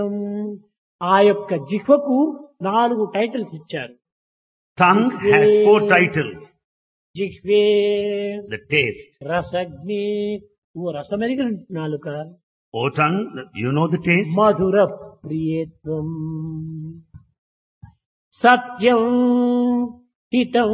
ఆ యొక్క జిహ్వకు 4 టైటిల్స్ ఇచ్చారు. Tongue has 4 titles. జిహ్వే The taste. రసగ్ని, ఓ రసమెరిగిన నాలుక. O tongue, you know the taste? మధుర ప్రియేత్వం, సత్యం హితం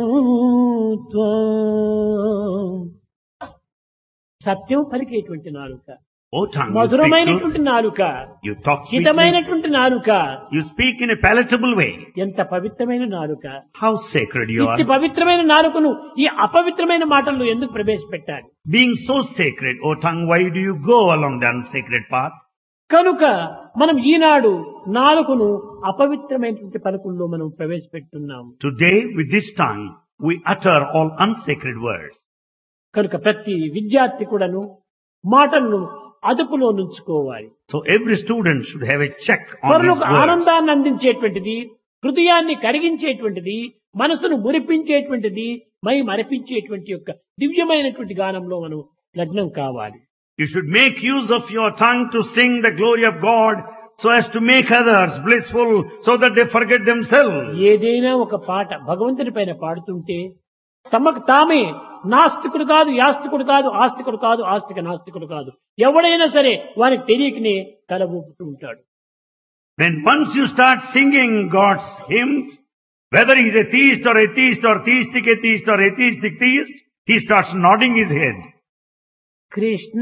త్వం. సత్యం పలికేటువంటి నాలుక, O tongue, you speak మధురమైనటువంటి truth. నాలుక, You talk sweetly. హితమైనటువంటి నాలుక, You speak in a palatable way. ఎంత పవిత్రమైన నాలుక. How sacred you ఇట్టి are. పవిత్రమైన నాలుకను ఈ అపవిత్రమైన మాటల్లో ఎందుకు ప్రవేశపెట్టాడు? Being so sacred, O tongue, why do you go along the unsacred path? కనుక మనం ఈనాడు నాలుకను అపవిత్రమైనటువంటి పలుకుల్లో మనం ప్రవేశపెడుతున్నాం. Today, with this tongue, we utter all unsacred words. కనుక ప్రతి విద్యార్థి కూడాను మాటలను అదుపులో నుంచుకోవాలి. So every student should have a check on his పరులకు words. ఆనందాన్ని అందించేటువంటిది, హృదయాన్ని కరిగించేటువంటిది, మనసును మురిపించేటువంటిది, మై మరపించేటువంటి యొక్క దివ్యమైనటువంటి గానంలో మనం లగ్నం కావాలి. You should make use of your tongue to sing the glory of God so as to make others blissful so that they forget themselves. ఏదైనా ఒక పాట భగవంతుని పైన పాడుతుంటే తమకు తామే నాస్తికుడు కాదు, యాస్తికుడు కాదు, ఆస్తికుడు కాదు, ఆస్తిక నాస్తికుడు కాదు, ఎవడైనా సరే వారికి తెలియకనే తల ఊపుతూ ఉంటాడు. When once you start singing God's hymns, whether he's a theist or theistic atheist or atheistic theist, he starts nodding his head. Krishna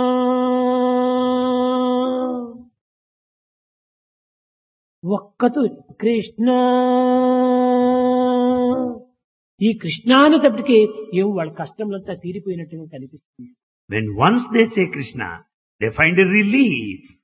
ఒక్కతు Krishna, ఈ కృష్ణానప్పటికీ ఏం వాళ్ళ కష్టంలంతా తీరిపోయినట్టుగా కనిపిస్తుంది. When once they say Krishna, they find a relief.